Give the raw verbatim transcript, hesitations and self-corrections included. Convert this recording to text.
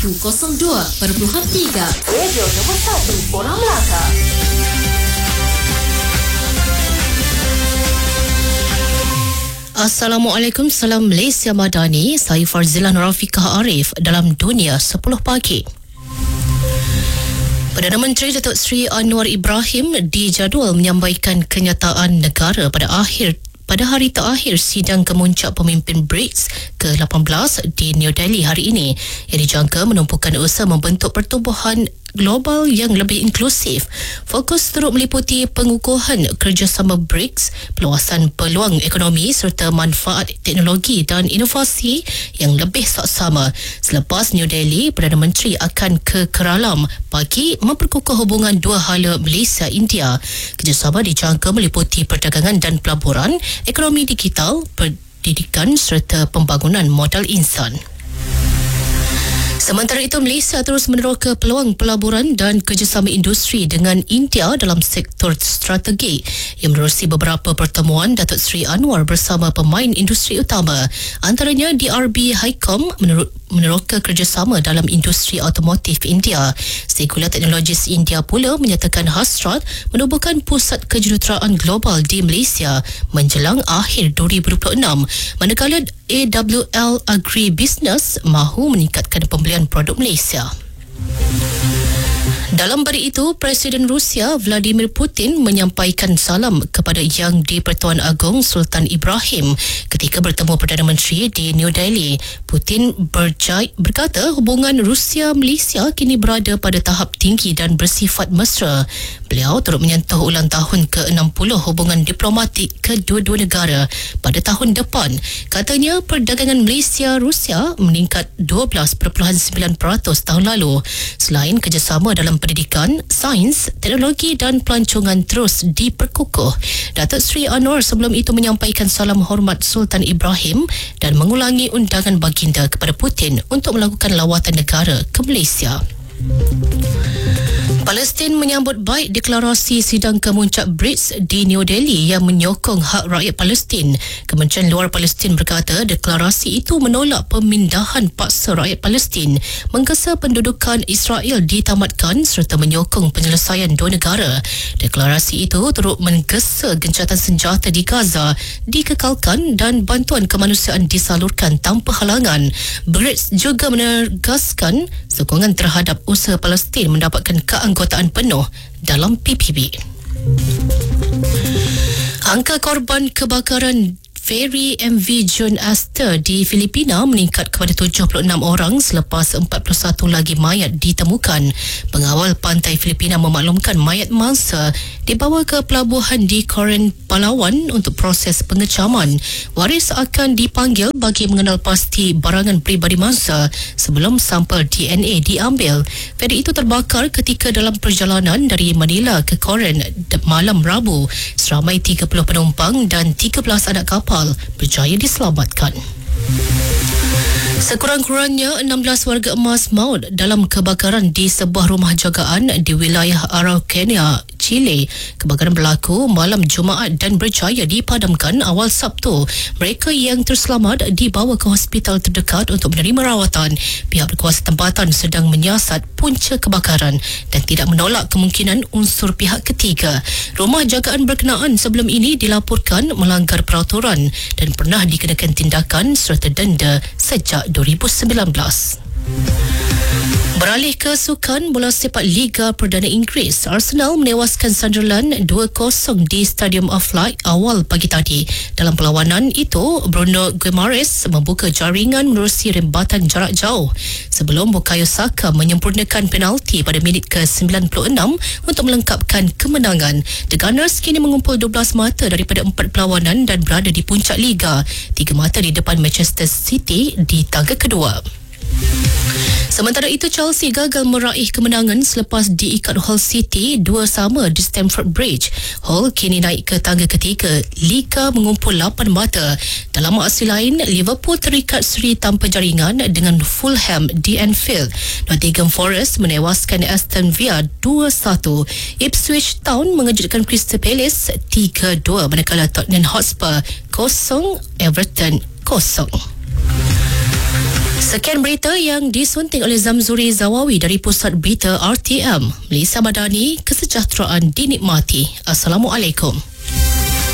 kosong dua perpuluhan tiga. Radio nombor satu Orang Melaka. Assalamualaikum, salam Malaysia Madani. Saya Farzilah Nurafiqah Arif dalam Dunia sepuluh Pagi. Perdana Menteri Datuk Seri Anwar Ibrahim dijadual menyampaikan kenyataan negara pada akhir pada hari terakhir sidang kemuncak pemimpin BRICS ke lapan belas di New Delhi hari ini, yang dijangka menumpukan usaha membentuk pertumbuhan global yang lebih inklusif. Fokus turut meliputi pengukuhan kerjasama BRICS, perluasan peluang ekonomi serta manfaat teknologi dan inovasi yang lebih saksama. Selepas New Delhi, Perdana Menteri akan ke Kuala bagi memperkukuh hubungan dua hala Malaysia-India. Kerjasama dijangka meliputi perdagangan dan pelaburan, ekonomi digital, pendidikan serta pembangunan modal insan. Sementara itu, Malaysia terus meneroka peluang pelaburan dan kerjasama industri dengan India dalam sektor strategi, yang menerusi beberapa pertemuan Datuk Seri Anwar bersama pemain industri utama. Antaranya D R B Highcom menurut meneroka kerjasama dalam industri automotif India. Sekular Teknologis India pula menyatakan hasrat menubuhkan pusat kejuruteraan global di Malaysia menjelang akhir dua ribu dua puluh enam, manakala A W L Agribusiness mahu meningkatkan pembelian produk Malaysia. Dalam pada itu, Presiden Rusia Vladimir Putin menyampaikan salam kepada Yang di-Pertuan Agong Sultan Ibrahim ketika bertemu Perdana Menteri di New Delhi. Putin berjaya, berkata hubungan Rusia-Malaysia kini berada pada tahap tinggi dan bersifat mesra. Beliau turut menyentuh ulang tahun ke enam puluh hubungan diplomatik kedua-dua negara pada tahun depan. Katanya perdagangan Malaysia-Rusia meningkat dua belas perpuluhan sembilan peratus tahun lalu. Selain kerjasama dalam pendidikan, sains, teknologi dan pelancongan terus diperkukuh. Datuk Seri Anwar sebelum itu menyampaikan salam hormat Sultan Ibrahim dan mengulangi undangan baginda kepada Putin untuk melakukan lawatan negara ke Malaysia. Palestin menyambut baik deklarasi sidang kemuncak BRICS di New Delhi yang menyokong hak rakyat Palestin. Kementerian Luar Palestin berkata deklarasi itu menolak pemindahan paksa rakyat Palestin, menggesa pendudukan Israel ditamatkan serta menyokong penyelesaian dua negara. Deklarasi itu turut menggesa gencatan senjata di Gaza dikekalkan dan bantuan kemanusiaan disalurkan tanpa halangan. BRICS juga menegaskan sokongan terhadap usaha Palestin mendapatkan keanggotaan penuh dalam P P B. Angka korban kebakaran feri M V John Astor di Filipina meningkat kepada tujuh puluh enam orang selepas empat puluh satu lagi mayat ditemukan. Pengawal pantai Filipina memaklumkan mayat mangsa dibawa ke pelabuhan di Coron, Palawan untuk proses pengecaman. Waris akan dipanggil bagi mengenal pasti barangan peribadi mangsa sebelum sampel D N A diambil. Feri itu terbakar ketika dalam perjalanan dari Manila ke Coron malam Rabu. Seramai tiga puluh penumpang dan tiga belas anak kapal berjaya diselamatkan. Sekurang-kurangnya enam belas warga emas maut dalam kebakaran di sebuah rumah jagaan di wilayah Araucania, Chile. Kebakaran berlaku malam Jumaat dan berjaya dipadamkan awal Sabtu. Mereka yang terselamat dibawa ke hospital terdekat untuk menerima rawatan. Pihak berkuasa tempatan sedang menyiasat punca kebakaran dan tidak menolak kemungkinan unsur pihak ketiga. Rumah jagaan berkenaan sebelum ini dilaporkan melanggar peraturan dan pernah dikenakan tindakan serta denda sejak dua ribu sembilan belas. Beralih ke sukan, bola sepak Liga Perdana Inggeris, Arsenal menewaskan Sunderland dua kosong di Stadium of Light awal pagi tadi. Dalam perlawanan itu, Bruno Guimaraes membuka jaringan menerusi rembatan jarak jauh sebelum Bukayo Saka menyempurnakan penalti pada minit ke sembilan puluh enam untuk melengkapkan kemenangan. The Gunners kini mengumpul dua belas mata daripada empat perlawanan dan berada di puncak Liga, tiga mata di depan Manchester City di tangga kedua. Sementara itu, Chelsea gagal meraih kemenangan selepas diikat Hull City dua sama di Stamford Bridge. Hull kini naik ke tangga ketiga. Liga mengumpul lapan mata. Dalam aksi lain, Liverpool terikat seri tanpa jaringan dengan Fulham di Anfield. Nottingham Forest menewaskan Aston Villa dua satu. Ipswich Town mengejutkan Crystal Palace tiga dua, manakala Tottenham Hotspur kosong, Everton kosong. Sekian berita yang disunting oleh Zamzuri Zawawi dari Pusat Berita R T M. Melissa Madani, kesejahteraan dinikmati. Assalamualaikum.